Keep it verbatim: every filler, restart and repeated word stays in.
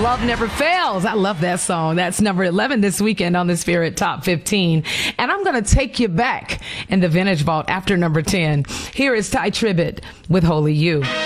Love Never Fails. I love that song. That's number eleven this weekend on the Spirit Top fifteen. And I'm going to take you back in the Vintage Vault after number ten. Here is Ty Tribbett with Holy You.